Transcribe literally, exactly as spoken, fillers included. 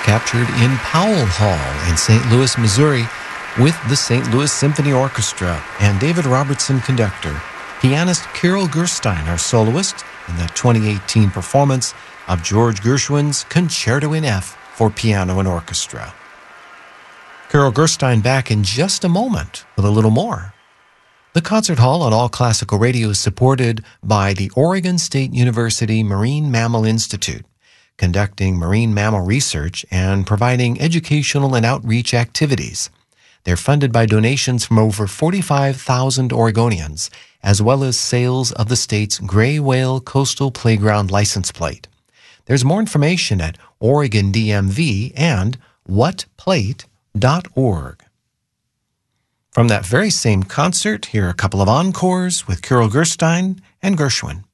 captured in Powell Hall in Saint Louis, Missouri, with the Saint Louis Symphony Orchestra and David Robertson conductor, pianist Carol Gerstein, our soloist, in that twenty eighteen performance of George Gershwin's Concerto in F for piano and orchestra. Carol Gerstein back in just a moment with a little more. The Concert Hall on All Classical Radio is supported by the Oregon State University Marine Mammal Institute, conducting marine mammal research and providing educational and outreach activities. They're funded by donations from over forty-five thousand Oregonians, as well as sales of the state's gray whale coastal playground license plate. There's more information at Oregon D M V and what plate dot org. From that very same concert, here are a couple of encores with Carol Gerstein and Gershwin.